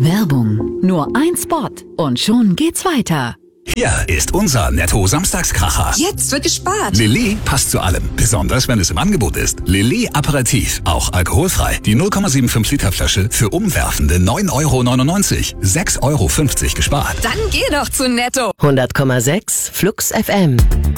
Werbung. Nur ein Spot und schon geht's weiter. Hier ist unser Netto-Samstagskracher. Jetzt wird gespart. Lillet passt zu allem, besonders wenn es im Angebot ist. Lillet Aperitif, auch alkoholfrei. Die 0,75 Liter Flasche für umwerfende 9,99 €. 6,50 € gespart. Dann geh doch zu Netto. 100,6 Flux FM.